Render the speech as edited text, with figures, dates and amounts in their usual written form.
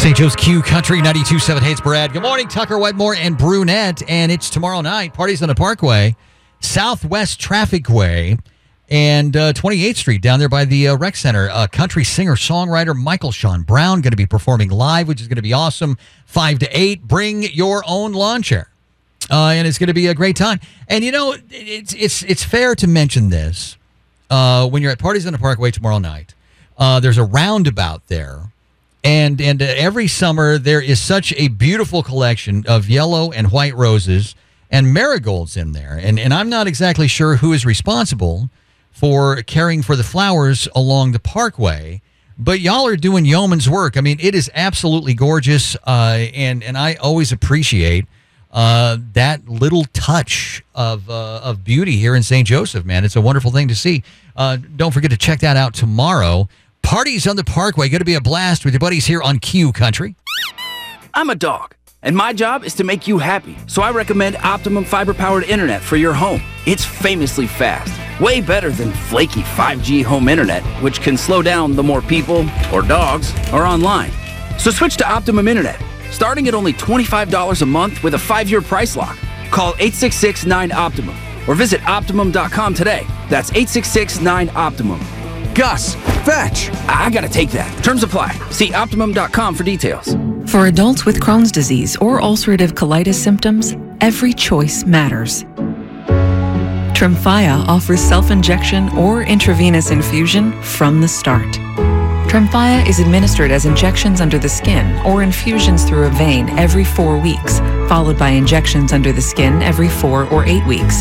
St. Joe's Q Country 92.7. Hey, it's Brad. Good morning, Tucker, Wetmore, and Brunette. And it's tomorrow night. Parties on the Parkway, Southwest Traffic Way, and 28th Street down there by the Rec Center. Country singer-songwriter Michael Sean Brown going to be performing live, which is going to be awesome. 5 to 8. Bring your own lawn chair. And it's going to be a great time. And, you know, it's fair to mention this. When you're at Parties on the Parkway tomorrow night, there's a roundabout there. And every summer, there is such a beautiful collection of yellow and white roses and marigolds in there. And I'm not exactly sure who is responsible for caring for the flowers along the parkway, but y'all are doing yeoman's work. I mean, it is absolutely gorgeous, and I always appreciate that little touch of beauty here in St. Joseph, man. It's a wonderful thing to see. Don't forget to check that out tomorrow. Parties on the Parkway, going to be a blast with your buddies here on Q Country. I'm a dog, and my job is to make you happy. So I recommend Optimum fiber-powered internet for your home. It's famously fast, way better than flaky 5G home internet, which can slow down the more people or dogs are online. So switch to Optimum Internet, starting at only $25 a month with a 5-year price lock. Call 866-9-OPTIMUM or visit Optimum.com today. That's 866-9-OPTIMUM. Gus, fetch! I gotta take that. Terms apply. See Optimum.com for details. For adults with Crohn's disease or ulcerative colitis symptoms, every choice matters. Tremfya offers self-injection or intravenous infusion from the start. Tremfya is administered as injections under the skin or infusions through a vein every 4 weeks, followed by injections under the skin every 4 or 8 weeks.